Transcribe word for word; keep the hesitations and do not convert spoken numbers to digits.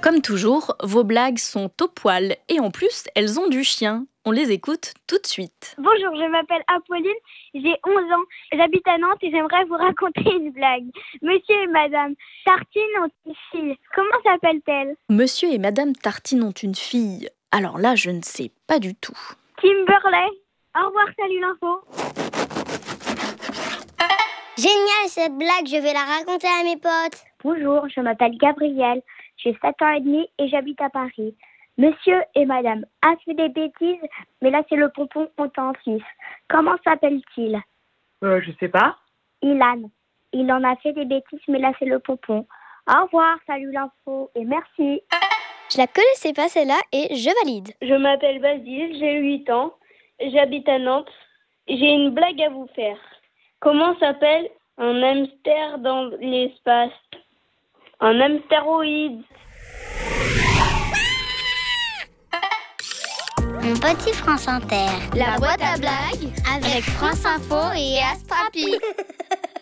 Comme toujours, vos blagues sont au poil et en plus, elles ont du chien. On les écoute tout de suite. Bonjour, je m'appelle Apolline, j'ai onze ans, j'habite à Nantes et j'aimerais vous raconter une blague. Monsieur et Madame Tartine ont une fille. Comment s'appelle-t-elle? Monsieur et Madame Tartine ont une fille. Alors là, je ne sais pas du tout. Kimberley. Au revoir, salut l'info. Génial cette blague, je vais la raconter à mes potes. Bonjour, je m'appelle Gabrielle, j'ai sept ans et demi et j'habite à Paris. Monsieur et Madame a fait des bêtises, mais là c'est le pompon content fils. Comment s'appelle-t-il? Euh, je sais pas. Ilan. Il en a fait des bêtises, mais là c'est le pompon. Au revoir, salut l'info et merci. Je la connaissais pas celle-là et je valide. Je m'appelle Basile, j'ai huit ans, j'habite à Nantes. J'ai une blague à vous faire. Comment s'appelle un hamster dans l'espace? Un hamstéroïde. Mon petit France Inter. La boîte à blagues avec France Info et Astrapi.